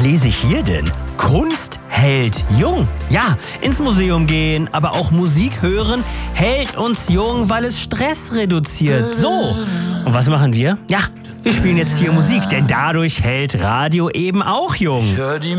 lese ich hier denn? Kunst hält jung. Ja, ins Museum gehen, aber auch Musik hören hält uns jung, weil es Stress reduziert. So, und was machen wir? Ja, wir spielen jetzt hier Musik, denn dadurch hält Radio eben auch jung. Ich hör die